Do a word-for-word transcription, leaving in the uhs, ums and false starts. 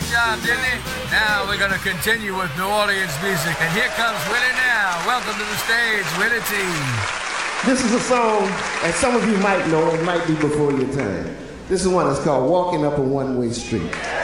job, didn't he? Now we're going to continue with New Orleans music. And here comes Willie now. Welcome to the stage, Willie T. This is a song that some of you might know. It might be before your time. This is one that's called Walking Up a One-Way Street.